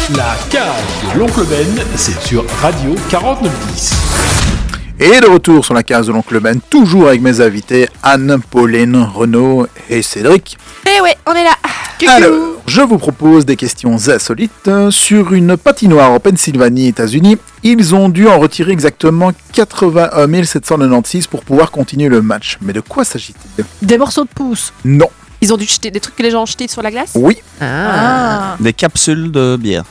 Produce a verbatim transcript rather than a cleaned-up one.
La case de l'oncle Ben, c'est sur Radio quarante-neuf dix. Et de retour sur la case de l'oncle Ben, toujours avec mes invités Anne, Pauline, Renaud et Cédric. Eh ouais, on est là. Alors, je vous propose des questions insolites. Sur une patinoire en Pennsylvanie, États-Unis, ils ont dû en retirer exactement quatre-vingt-un mille sept cent quatre-vingt-seize pour pouvoir continuer le match. Mais de quoi s'agit-il ? Des morceaux de pouce. Non. Ils ont dû jeter des trucs que les gens ont jetés sur la glace. Oui. Ah. Des capsules de bière.